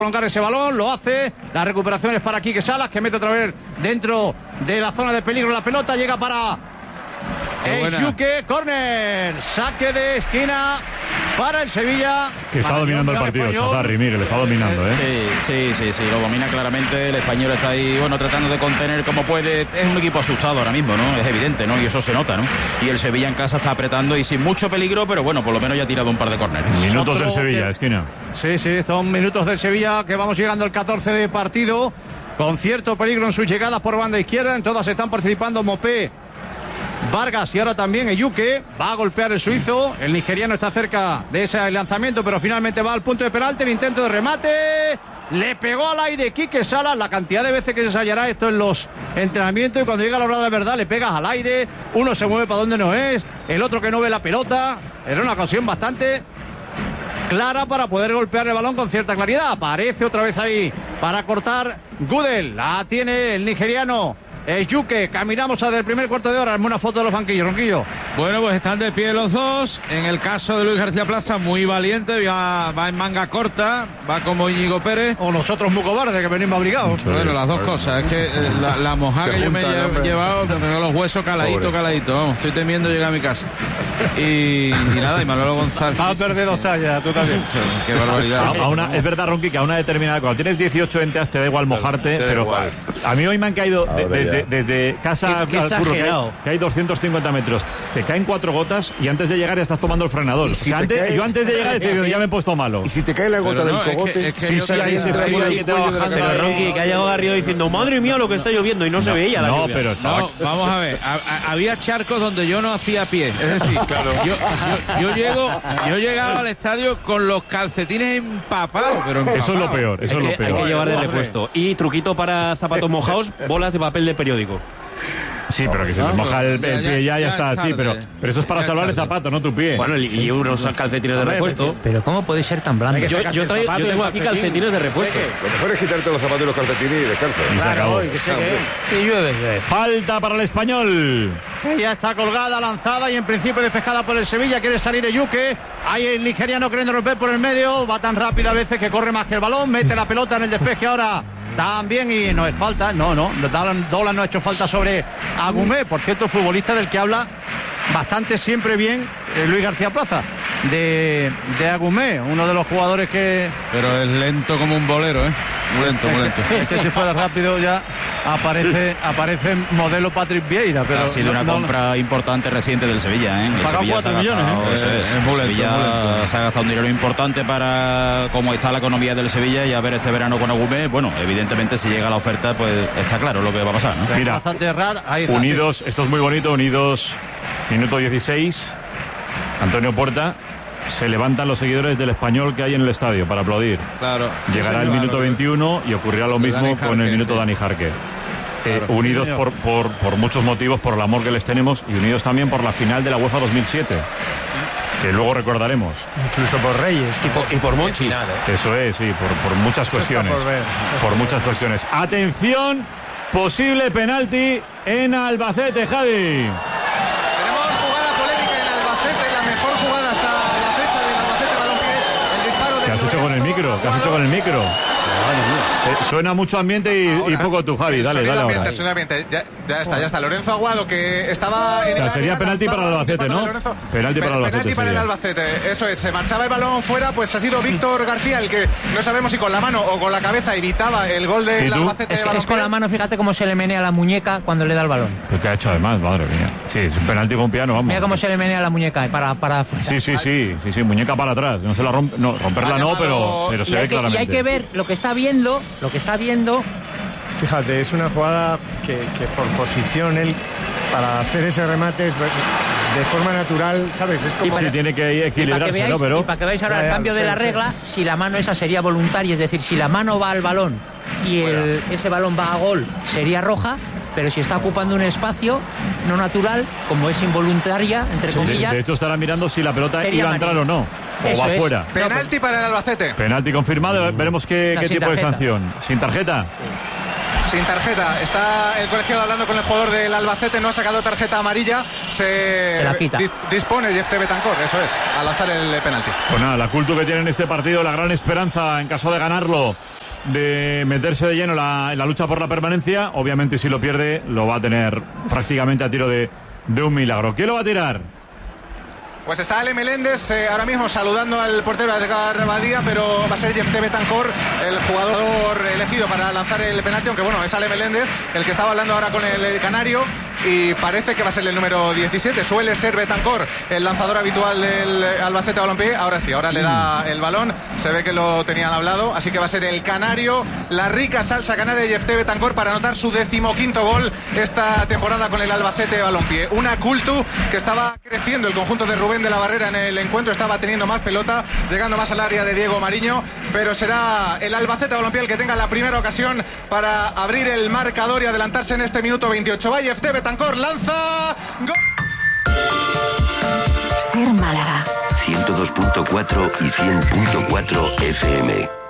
prolongar ese balón, lo hace, la recuperación es para Quique Salas, que mete otra vez dentro de la zona de peligro la pelota, llega para Yuque, córner, saque de esquina para el Sevilla. Que está dominando el partido, Chazarri, mire, le está dominando, Sí, lo domina claramente, el español está ahí, tratando de contener como puede, es un equipo asustado ahora mismo, ¿no? Es evidente, ¿no? Y eso se nota, ¿no? Y el Sevilla en casa está apretando y sin mucho peligro, pero bueno, por lo menos ya ha tirado un par de córneres. Minutos del Sevilla, esquina. Sí, son minutos del Sevilla, que vamos llegando al 14 de partido, con cierto peligro en sus llegadas por banda izquierda, en todas están participando Mopé, Vargas y ahora también Eyuke. Va a golpear el suizo, el nigeriano está cerca de ese lanzamiento, pero finalmente va al punto de penalti, el intento de remate, le pegó al aire Quique Salas. La cantidad de veces que se ensayará esto en los entrenamientos, y cuando llega la hora de la verdad le pegas al aire, uno se mueve para donde no es, el otro que no ve la pelota. Era una ocasión bastante clara para poder golpear el balón con cierta claridad. Aparece otra vez ahí para cortar Gudel, la tiene el nigeriano Yuque. Caminamos desde el primer cuarto de hora. Una foto de los banquillos, Ronquillo. Bueno, pues están de pie los dos. En el caso de Luis García Plaza, muy valiente, va en manga corta, va como Íñigo Pérez. O nosotros muy cobardes, que venimos abrigados. Bueno, las dos cosas. Es que la mojada que yo me he llevado, me veo los huesos caladito. Vamos, estoy temiendo llegar a mi casa. Y nada, y Manolo González. Va a perder 2 tallas, tú también. Qué barbaridad. Es verdad, Ronqui, que a una determinada, cuando tienes 18 enteras te da igual mojarte, pero igual. A mí hoy me han caído desde casa al curro, que hay 250 metros. Te caen 4 gotas y antes de llegar ya estás tomando el frenador. Yo antes de llegar ya me he puesto malo. Y si te cae la gota del cogote, ahí se fría que te va bajando. Pero Ronqui, que ha llegado arriba diciendo, madre mía, lo que está lloviendo, y no se veía la lluvia. Pero estaba... vamos a ver, había charcos donde yo no hacía pie. Es decir, claro, yo llegaba al estadio con los calcetines empapados, pero eso es lo peor, Hay que llevar de repuesto. Y truquito para zapatos mojados, bolas de papel de periódico. Sí, pero que se te moja el pie ya está, sí, pero eso es para salvar el zapato, no tu pie. Bueno, y unos calcetines de repuesto. Pero ¿cómo podéis ser tan blando? Yo tengo aquí calcetines de repuesto. Lo mejor es quitarte los zapatos y los calcetines y descalzo. Y se acabó. Si llueve. Falta para el Español. Que ya está colgada, lanzada y en principio despejada por el Sevilla. Quiere salir Eyuke. Ahí el nigeriano queriendo romper por el medio. Va tan rápido a veces que corre más que el balón. Mete la pelota en el despeje ahora también y no es falta. No. Dolan no ha hecho falta sobre Agumé. Por cierto, futbolista del que habla bastante siempre bien Luis García Plaza. De Agumé, uno de los jugadores que... Pero es lento como un bolero, Muy lento. Si fuera rápido ya aparece modelo Patrick Vieira, pero ha sido una compra importante reciente del Sevilla, El pagado Sevilla 4 millones, el Sevilla se ha gastado un dinero importante para cómo está la economía del Sevilla, y a ver este verano con Agumé, bueno, evidentemente si llega la oferta, pues está claro lo que va a pasar, ¿no? Mira, Unidos, esto es muy bonito, Unidos, minuto 16, Antonio Puerta. Se levantan los seguidores del Español que hay en el estadio para aplaudir. Claro. Llegará el minuto 21 y ocurrirá lo mismo con el minuto Dani Jarque. Unidos por muchos motivos, por el amor que les tenemos, y unidos también por la final de la UEFA 2007, que luego recordaremos. Incluso por Reyes. Y por Monchi. Eso es, sí, por muchas cuestiones. Por muchas cuestiones. Atención, posible penalti en Albacete, Javi. ¿Qué has hecho con el micro? Suena mucho ambiente y poco tú, Javi. Dale. Ambiente. Ya está. Lorenzo Aguado, que estaba en sería penalti para el Albacete, ¿no? Penalti para el Albacete. Eso es. Se marchaba el balón fuera, pues ha sido Víctor García el que no sabemos si con la mano o con la cabeza evitaba el gol del Albacete. Es con la mano, fíjate cómo se le menea la muñeca cuando le da el balón. ¿Qué ha hecho además? Madre mía. Sí, es un penalti con piano, vamos. Mira cómo se le menea la muñeca para Sí, muñeca para atrás. No se la rompe, romperla no, pero se ve claramente. Y hay que ver lo que está viendo. Fíjate, es una jugada que por posición él, para hacer ese remate es de forma natural, ¿sabes? Es como... Sí, tiene que equilibrarse, ¿no? Pero... Y para que veáis ahora el cambio de la regla, si la mano esa sería voluntaria, es decir, si la mano va al balón y ese balón va a gol, sería roja. Pero si está ocupando un espacio no natural, como es involuntaria, entre comillas... De hecho, estará mirando si la pelota iba a entrar o no. O va afuera. Penalti para el Albacete. Penalti confirmado. Veremos qué tipo de sanción. ¿Sin tarjeta? sin tarjeta. Está el colegiado hablando con el jugador del Albacete, no ha sacado tarjeta amarilla. Se la quita. Dispone Jefté Betancor, eso es, a lanzar el penalti. Pues nada, la cultura que tiene en este partido, la gran esperanza en caso de ganarlo, de meterse de lleno en la lucha por la permanencia. Obviamente si lo pierde lo va a tener prácticamente a tiro de un milagro. ¿Quién lo va a tirar? Pues está Ale Meléndez ahora mismo saludando al portero Edgar Badía, pero va a ser Jefté Betancor el jugador elegido para lanzar el penalti, aunque bueno, es Ale Meléndez el que estaba hablando ahora con el canario y parece que va a ser el número 17. Suele ser Betancor el lanzador habitual del Albacete Balompié. Ahora sí, ahora le da el balón, se ve que lo tenían hablado, así que va a ser el canario, la rica salsa canaria de Jefté Betancor para anotar su 15º gol esta temporada con el Albacete Balompié. Una cultu que estaba creciendo el conjunto de Rubén de la Barrera en el encuentro, estaba teniendo más pelota, llegando más al área de Diego Mariño, pero será el Albacete Balompié el que tenga la primera ocasión para abrir el marcador y adelantarse en este minuto 28. Va Jefté Betancor, lanza, gol. Ser Málaga 102.4 y 100.4 FM.